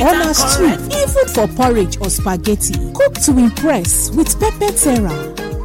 on a stew, even for porridge or spaghetti. Cook to impress with Pepe Terra.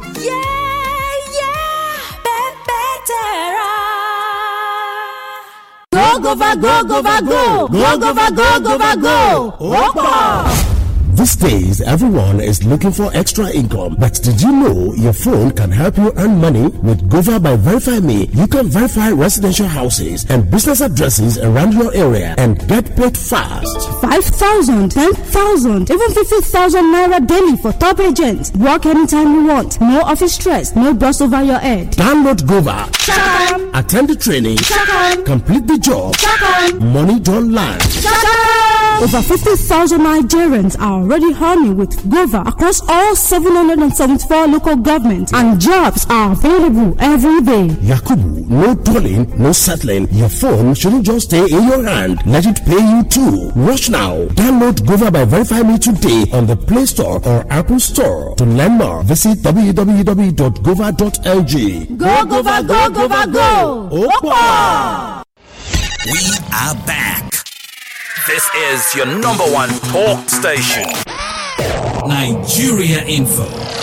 Go, Gova, go, Gova, go! Go, Gova, go, Gova, go! Opa! These days, everyone is looking for extra income. But did you know your phone can help you earn money? With Gova by Verify Me, you can verify residential houses and business addresses around your area and get paid fast. 5,000, 10,000, even 50,000 naira daily for top agents. Work anytime you want. No office stress, no boss over your head. Download Gova. Shakam. Attend the training. Shakam. Complete the job. Shakam. Money don't land. Shakam. Over 50,000 Nigerians are already earning with Gova across all 774 local governments, and jobs are available every day. Yakubu, no dulling, no settling. Your phone shouldn't just stay in your hand. Let it pay you too. Rush now. Download Gova by Verify Me today on the Play Store or Apple Store. To learn more, visit www.gova.lg. Go, Gova, go, Gova, go! Opa! We are back. This is your number one talk station. Nigeria Info.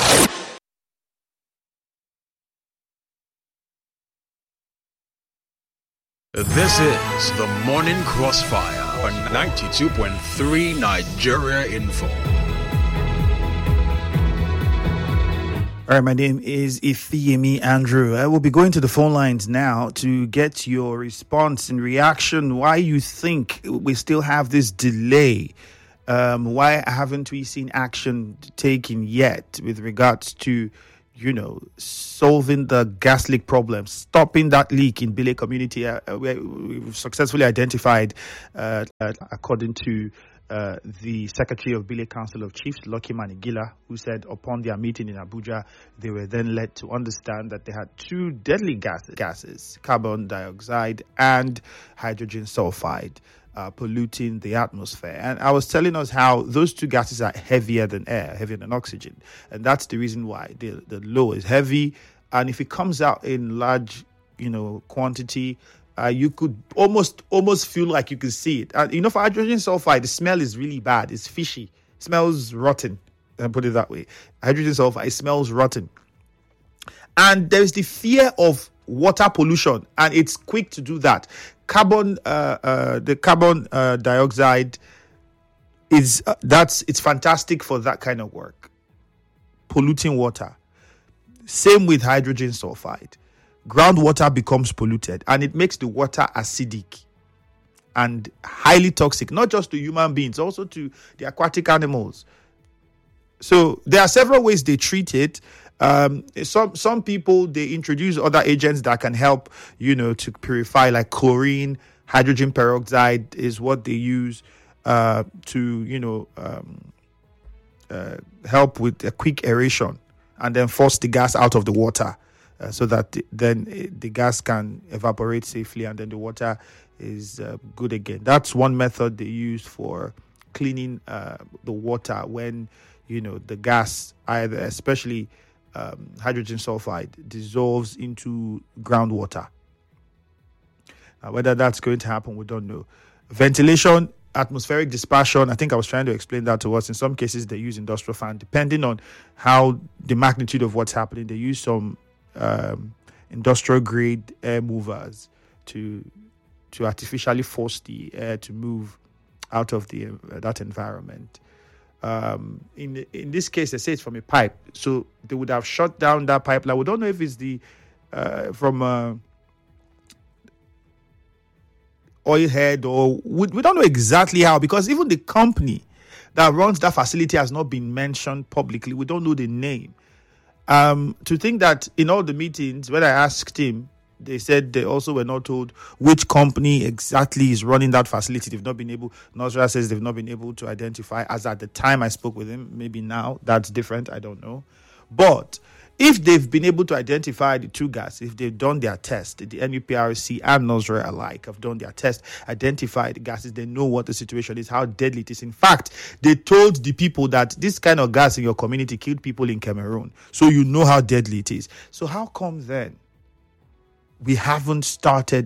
This is the Morning Crossfire on 92.3 Nigeria Info. All right, my name is Ifeyemi Andrew. I will be going to the phone lines now to get your response and reaction. Why you think we still have this delay? Why haven't we seen action taken yet with regards to, solving the gas leak problem, stopping that leak in Bile community? We've successfully identified, according to the Secretary of Bile Council of Chiefs, Lucky Manigila, who said upon their meeting in Abuja, they were then led to understand that they had two deadly gases, carbon dioxide and hydrogen sulfide, polluting the atmosphere. And I was telling us how those two gases are heavier than air, heavier than oxygen. And that's the reason why the low is heavy. And if it comes out in large, quantity, you could almost feel like you could see it. And, for hydrogen sulfide, the smell is really bad. It's fishy. It smells rotten. I'll put it that way. Hydrogen sulfide, it smells rotten. And there's the fear of water pollution, and it's quick to do that. The carbon dioxide it's fantastic for that kind of work, polluting water. Same with hydrogen sulfide. Groundwater becomes polluted, and it makes the water acidic and highly toxic, not just to human beings, also to the aquatic animals. So there are several ways they treat it. Some people, they introduce other agents that can help, to purify, like chlorine. Hydrogen peroxide is what they use to help with a quick aeration and then force the gas out of the water, so that then the gas can evaporate safely and then the water is good again. That's one method they use for cleaning the water when the gas, either especially hydrogen sulfide, dissolves into groundwater. Whether that's going to happen, we don't know. Ventilation, atmospheric dispersion, I think I was trying to explain that to us. In some cases, they use industrial fan. Depending on how the magnitude of what's happening, they use some industrial grade air movers to artificially force the air to move out of that environment. In this case, they say it's from a pipe, so they would have shut down that pipeline. We don't know if it's from oil head, or we don't know exactly how, because even the company that runs that facility has not been mentioned publicly. We don't know the name. To think that in all the meetings, when I asked him, they said they also were not told which company exactly is running that facility. They've not been able, Nosra says they've not been able to identify, as at the time I spoke with him. Maybe now that's different, I don't know. But if they've been able to identify the two gas, if they've done their test, the NUPRC and Nosra alike have done their test, identified the gases, they know what the situation is, how deadly it is. In fact, they told the people that this kind of gas in your community killed people in Cameroon. So you know how deadly it is. So how come then we haven't started